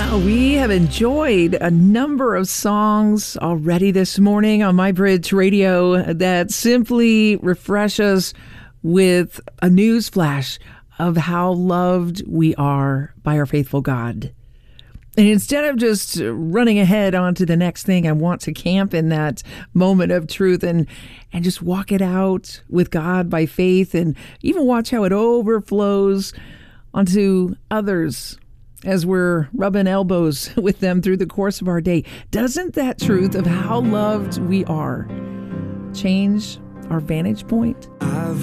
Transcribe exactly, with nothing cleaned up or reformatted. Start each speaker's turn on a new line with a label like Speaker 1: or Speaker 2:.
Speaker 1: Well, we have enjoyed a number of songs already this morning on MyBridge Radio that simply refresh us with a news flash of how loved we are by our faithful God. And instead of just running ahead onto the next thing, I want to camp in that moment of truth and, and just walk it out with God by faith and even watch how it overflows onto others as we're rubbing elbows with them through the course of our day. Doesn't that truth of how loved we are change our vantage point?